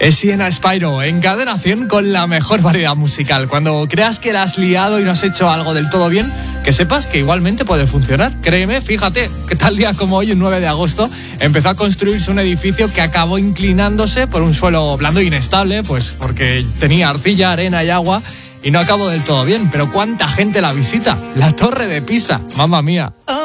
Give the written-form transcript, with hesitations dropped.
Es Siena Spyro en Cadena 100 con la mejor variedad musical. Cuando creas que la has liado y no has hecho algo del todo bien, que sepas que igualmente puede funcionar. Créeme, fíjate que tal día como hoy, el 9 de agosto, empezó a construirse un edificio que acabó inclinándose por un suelo blando e inestable, pues porque tenía arcilla, arena y agua, y no acabó del todo bien. Pero ¿cuánta gente la visita? La Torre de Pisa, mamma mía.